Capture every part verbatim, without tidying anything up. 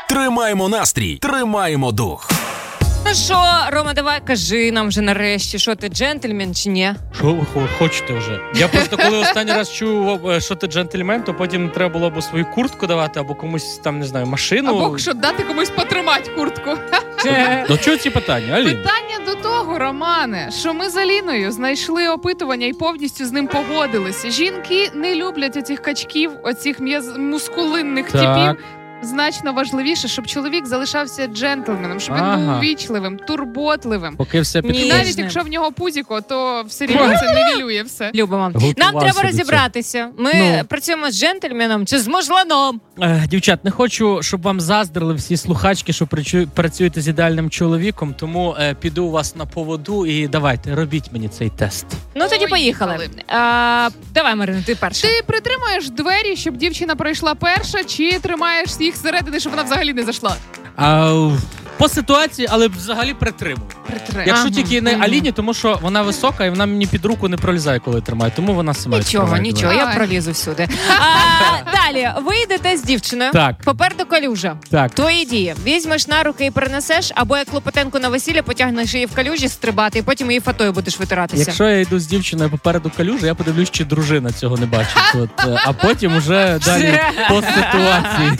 Тримаємо настрій, тримаємо дух. Ну що, Рома, давай кажи нам вже нарешті, що ти джентльмен чи ні? Що ви хочете вже? Я просто коли останній раз чув, що ти джентльмен, то потім треба було або свою куртку давати, або комусь там, не знаю, машину. Або що дати комусь потримати куртку. До чого ці питання, Алін? Питання до того, Романе, що ми з Аліною знайшли опитування і повністю з ним погодилися. Жінки не люблять оцих качків, оцих м'яз... мускулинних так. типів. Значно важливіше, щоб чоловік залишався джентльменом, щоб ага. він був ввічливим, турботливим. Поки все підходить. І навіть якщо в нього пузіко, то все рівно це нівелює все. Любимо. Нам треба розібратися. Ми ну. працюємо з джентльменом чи з мужланом. Е, дівчат, не хочу, щоб вам заздрили всі слухачки, що працюєте з ідеальним чоловіком, тому е, піду у вас на поводу і давайте, робіть мені цей тест. Ну тоді поїхали. поїхали. А, давай, Марина, ти перша. Ти притримуєш двері, щоб дівчина пройшла перша, чи тримаєш їх зсередини, щоб вона взагалі не зайшла? А, по ситуації, але взагалі притримую. Притримую. Якщо ага. тільки не Аліні, тому що вона висока і вона мені під руку не пролізає, коли тримає. Тому вона сама Нічого, нічого, я пролізу всюди. А, далі, ви йдете з дівчиною. Так. Попереду калюжа. Так. Твої дії. Візьмеш на руки і перенесеш, або як Клопотенко на весілля потягнеш її в калюжі стрибати, і потім її фатою будеш витиратися. Якщо я йду з дівчиною попереду калюжі, я подивлюсь, чи дружина цього не бачить. От, а потім уже далі по ситуації.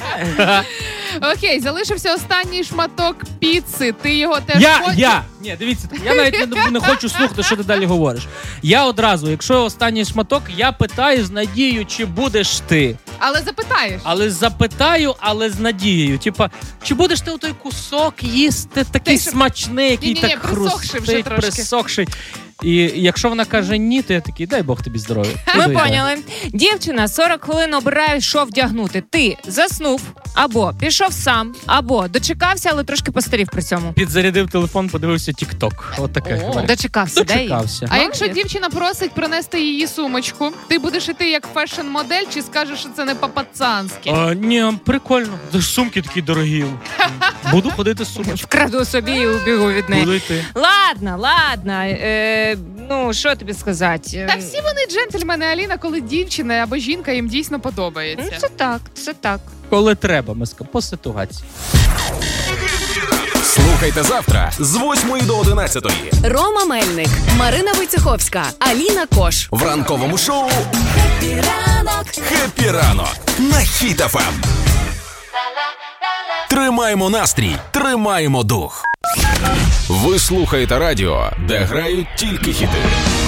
Окей, залишився останній шматок піци. Ти його теж Я, хочеш? я! Ні, дивіться, я навіть не, не хочу слухати, що ти далі говориш. Я одразу, якщо останній шматок, я питаю з надією, чи будеш ти. Але запитаєш. Але запитаю, але з надією. Типа, чи будеш ти той кусок їсти, такий Ти, смачний, який ні-ні-ні, так присохший вже хрустить, трошки. присохший. І якщо вона каже ні, то я такий, дай Бог тобі здоров'я. Ми поняли. Дівчина сорок хвилин обирає, що вдягнути. Ти заснув, або пішов сам, або дочекався, але трошки постарів при цьому. Підзарядив телефон, подивився тік-ток. От таке. О, дочекався, дай. Дочекався. А якщо дівчина просить принести її сумочку, ти будеш іти як фешн-модель, чи скажеш, що це не по-пацанськи? А, ні, прикольно. Це ж сумки такі дорогі. Буду ходити з сумочкою. Вкраду собі і убігу від неї. Буду йти. Ладно, ладно. Е, ну, що тобі сказати? Та всі вони джентльмени, Аліна, коли дівчина або жінка їм дійсно подобається. Ну, це так, це так. Коли треба, ми скажемо, по ситуації. Слухайте завтра з восьмої до одинадцятої. Рома Мельник, Марина Войцеховська, Аліна Кош. В ранковому шоу Хеппі ранок. «Хеппі ранок» на Хіт еф ем. Тримаємо настрій, тримаємо дух. Ви слухаєте радіо, де грають тільки хіти.